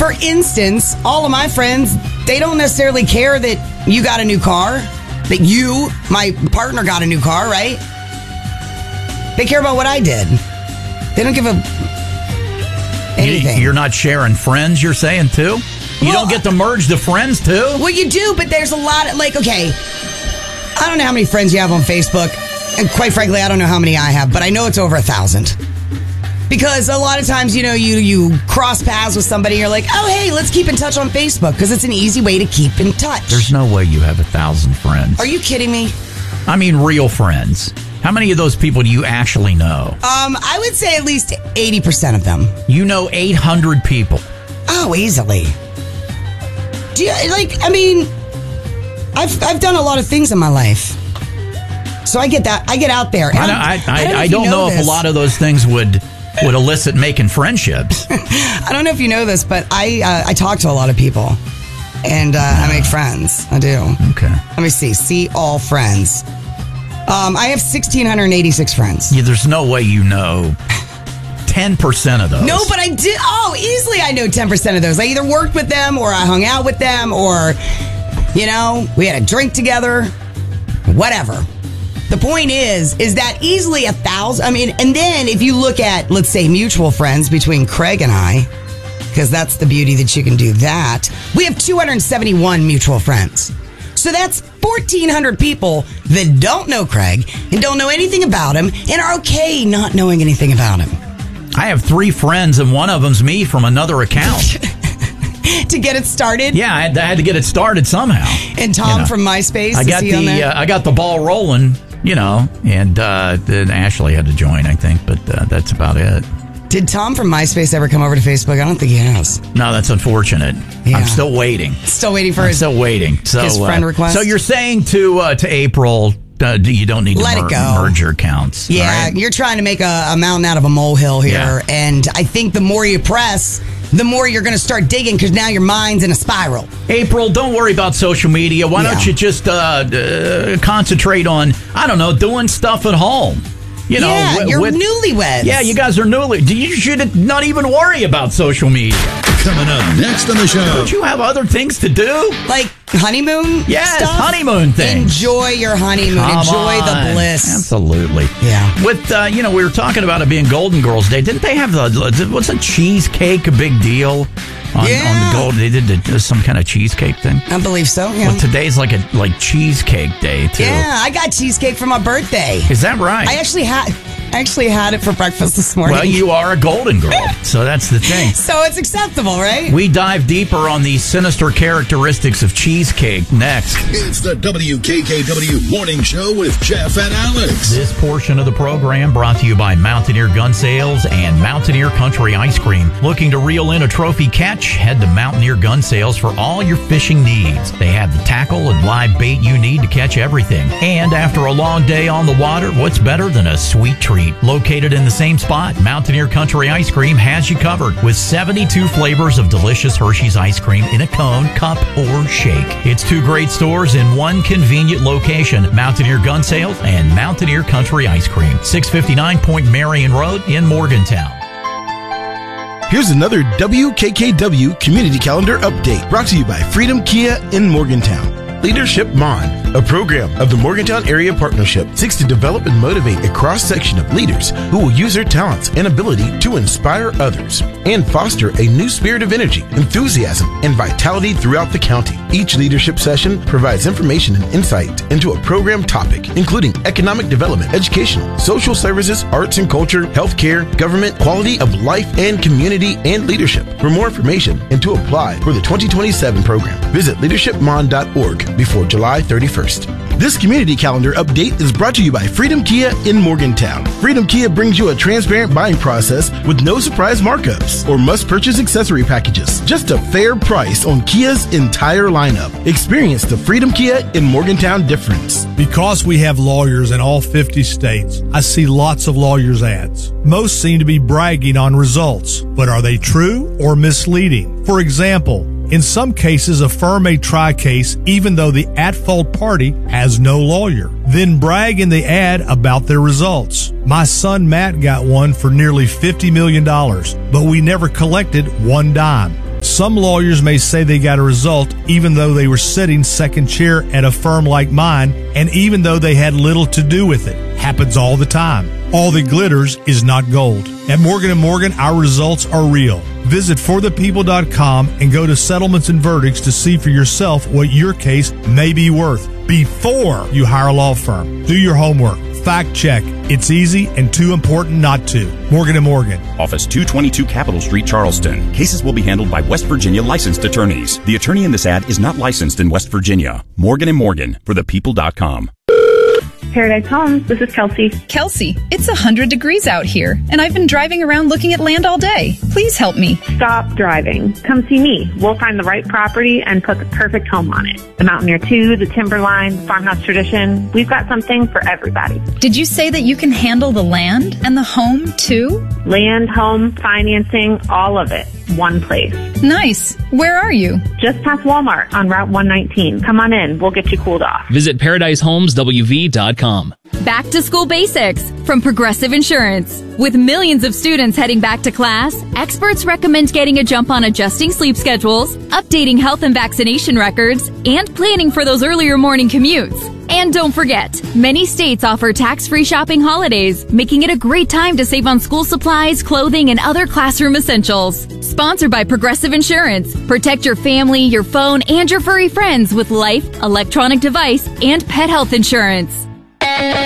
for instance, all of my friends, they don't necessarily care that you got a new car, that you, my partner, got a new car, right? They care about what I did. They don't give a anything. You're not sharing friends, you're saying, too? You don't get to merge the friends, too? Well, you do, but there's a lot of, okay, I don't know how many friends you have on Facebook, and quite frankly, I don't know how many I have, but I know it's over 1,000. Because a lot of times, you cross paths with somebody, you're like, oh, hey, let's keep in touch on Facebook, because it's an easy way to keep in touch. There's no way you have 1,000 friends. Are you kidding me? I mean, real friends. How many of those people do you actually know? I would say at least 80% of them. You know 800 people. Oh, easily. Do you, I've done a lot of things in my life. So I get that. I get out there. I don't know if a lot of those things would elicit making friendships. I don't know if you know this, but I talk to a lot of people. And I make friends. I do. Okay. Let me see all friends. I have 1,686 friends. Yeah, there's no way you know 10% of those. No, but I did. Oh, easily I know 10% of those. I either worked with them or I hung out with them or, we had a drink together. Whatever. The point is that easily 1,000. And then if you look at, let's say, mutual friends between Craig and I, because that's the beauty that you can do that, we have 271 mutual friends. So that's 1,400 people that don't know Craig and don't know anything about him and are okay not knowing anything about him. I have 3 friends, and one of them's me from another account. To get it started? Yeah, I had to get it started somehow. And Tom from MySpace, I got the ball rolling, and then Ashley had to join, I think, but that's about it. Did Tom from MySpace ever come over to Facebook? I don't think he has. No, that's unfortunate. Yeah. I'm still waiting. Still waiting for his friend request. So you're saying to April, you don't need to merge your accounts. Yeah, right? You're trying to make a mountain out of a molehill here. Yeah. And I think the more you press, the more you're going to start digging because now your mind's in a spiral. April, don't worry about social media. Why don't you just concentrate on, doing stuff at home? You're newlyweds. Yeah, you guys are You should not even worry about social media. Coming up next on the show. Don't you have other things to do? Like honeymoon Yes, stuff? Honeymoon things. Enjoy your honeymoon. Enjoy the bliss. Absolutely. Yeah. With, we were talking about it being Golden Girls Day. Didn't they have wasn't cheesecake a big deal? On the gold, they did some kind of cheesecake thing. I believe so. Yeah. Well, today's like cheesecake day too. Yeah, I got cheesecake for my birthday. Is that right? I actually had it for breakfast this morning. Well, you are a golden girl, so that's the thing. So it's acceptable, right? We dive deeper on the sinister characteristics of cheesecake next. It's the WKKW Morning Show with Jeff and Alex. This portion of the program brought to you by Mountaineer Gun Sales and Mountaineer Country Ice Cream. Looking to reel in a trophy catch? Head to Mountaineer Gun Sales for all your fishing needs. They have the tackle and live bait you need to catch everything. And after a long day on the water, what's better than a sweet treat? Located in the same spot, Mountaineer Country Ice Cream has you covered with 72 flavors of delicious Hershey's ice cream in a cone, cup, or shake. It's 2 great stores in one convenient location, Mountaineer Gun Sales and Mountaineer Country Ice Cream, 659 Point Marion Road in Morgantown. Here's another WKKW Community Calendar update brought to you by Freedom Kia in Morgantown. Leadership Mon, a program of the Morgantown Area Partnership, seeks to develop and motivate a cross-section of leaders who will use their talents and ability to inspire others and foster a new spirit of energy, enthusiasm, and vitality throughout the county. Each leadership session provides information and insight into a program topic, including economic development, educational, social services, arts and culture, healthcare, government, quality of life, and community and leadership. For more information and to apply for the 2027 program, visit leadershipmon.org before July 31st. This community calendar update is brought to you by Freedom Kia in Morgantown. Freedom Kia brings you a transparent buying process with no surprise markups or must-purchase accessory packages. Just a fair price on Kia's entire lineup. Experience the Freedom Kia in Morgantown difference. Because we have lawyers in all 50 states, I see lots of lawyers' ads. Most seem to be bragging on results, but are they true or misleading? For example, in some cases, a firm may try a case even though the at-fault party has no lawyer, then brag in the ad about their results. My son Matt got one for nearly $50 million, but we never collected one dime. Some lawyers may say they got a result even though they were sitting second chair at a firm like mine, and even though they had little to do with it. Happens all the time. All that glitters is not gold. At Morgan & Morgan, our results are real. Visit forthepeople.com and go to settlements and verdicts to see for yourself what your case may be worth before you hire a law firm. Do your homework. Fact check. It's easy and too important not to. Morgan & Morgan. Office 222 Capitol Street, Charleston. Cases will be handled by West Virginia licensed attorneys. The attorney in this ad is not licensed in West Virginia. Morgan & Morgan, forthepeople.com. Paradise Homes, this is Kelsey. Kelsey, it's 100 degrees out here, and I've been driving around looking at land all day. Please help me. Stop driving. Come see me. We'll find the right property and put the perfect home on it. The Mountaineer 2, the Timberline, the Farmhouse Tradition. We've got something for everybody. Did you say that you can handle the land and the home, too? Land, home, financing, all of it. One place. Nice. Where are you? Just past Walmart on Route 119. Come on in. We'll get you cooled off. Visit ParadiseHomesWV.com. Back to School Basics from Progressive Insurance. With millions of students heading back to class, experts recommend getting a jump on adjusting sleep schedules, updating health and vaccination records, and planning for those earlier morning commutes. And don't forget, many states offer tax-free shopping holidays, making it a great time to save on school supplies, clothing, and other classroom essentials. Sponsored by Progressive Insurance. Protect your family, your phone, and your furry friends with life, electronic device, and pet health insurance.